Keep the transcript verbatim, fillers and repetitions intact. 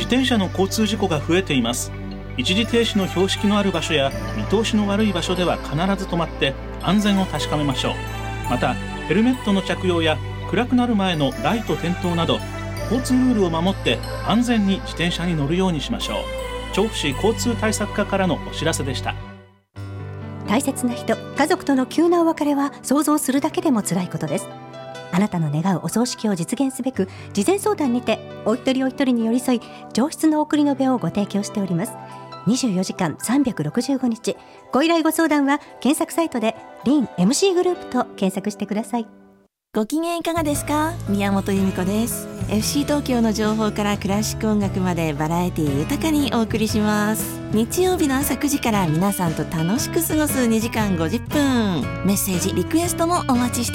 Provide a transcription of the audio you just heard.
転車の交通事故が増えています。一時停止の標識のある場所や見通しの悪い場所では必ず止まって安全を確かめましょう。またヘルメットの着用や暗くなる前のライト点灯など交通ルールを守って安全に自転車に乗るようにしましょう。調布市交通対策課からのお知らせでした。 大切な人、家族との急なお別れは想像するだけでも辛いことです。あなたの願うお葬式を実現すべく事前相談にてお一人お一人に寄り添い上質の送り延べをご提供しております。にじゅうよじかんさんびゃくろくじゅうごにち、ご依頼ご相談は検索サイトでリン エムシー グループと検索してください。 ご機嫌いかがですか？宮本由美子です。 エフシー 東京の情報からクラシック音楽までバラエティ豊かにお送りします。日曜日の朝くじから皆さんと楽しく過ごすにじかんごじゅっぷん、メッセージリクエストもお待ちして